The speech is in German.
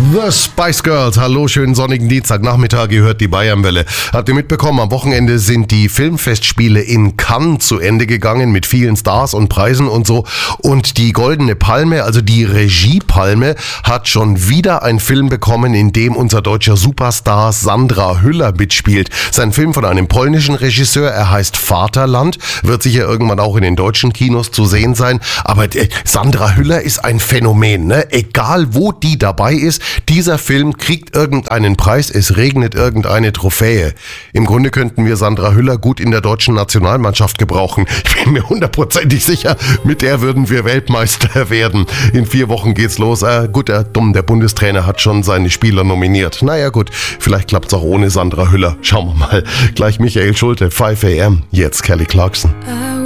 The Spice Girls, hallo, schönen sonnigen Dienstagnachmittag, ihr hört die Bayernwelle. Habt ihr mitbekommen, am Wochenende sind die Filmfestspiele in Cannes zu Ende gegangen mit vielen Stars und Preisen und so. Und die Goldene Palme, also die Regiepalme, hat schon wieder einen Film bekommen, in dem unser deutscher Superstar Sandra Hüller mitspielt. Sein Film von einem polnischen Regisseur, er heißt Vaterland, wird sicher irgendwann auch in den deutschen Kinos zu sehen sein. Aber Sandra Hüller ist ein Phänomen, ne? Egal wo die dabei ist, dieser Film kriegt irgendeinen Preis, es regnet irgendeine Trophäe. Im Grunde könnten wir Sandra Hüller gut in der deutschen Nationalmannschaft gebrauchen. Ich bin mir hundertprozentig sicher, mit der würden wir Weltmeister werden. In 4 Wochen geht's los. Der Bundestrainer hat schon seine Spieler nominiert. Naja gut, vielleicht klappt's auch ohne Sandra Hüller. Schauen wir mal. Gleich Michael Schulte, 5 AM, jetzt Kelly Clarkson.